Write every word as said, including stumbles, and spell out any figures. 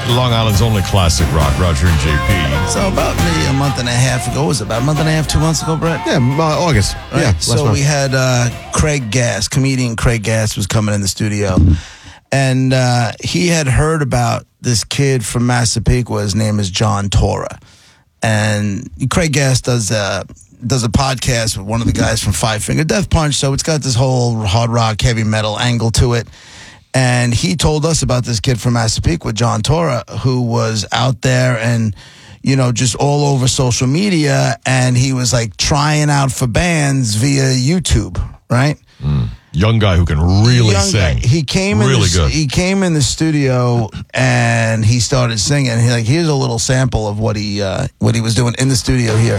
Long Island's only classic rock, Roger and J P. So about maybe a month and a half ago, was it about a month and a half, two months ago, Brett? Yeah, uh, August. Right? Yeah. So month. we had uh, Craig Gass, comedian Craig Gass was coming in the studio. And uh, he had heard about this kid from Massapequa. His name is John Tora. And Craig Gass does a, does a podcast with one of the guys from Five Finger Death Punch. So it's got this whole hard rock, heavy metal angle to it. And he told us about this kid from Massapequa, John Tora, who was out there and, you know, just all over social media. And he was like trying out for bands via YouTube, right? Mm. Young guy who can really Young sing. Guy. He came in really the, good. He came in the studio and he started singing. He like, here's a little sample of what he uh, what he was doing in the studio here.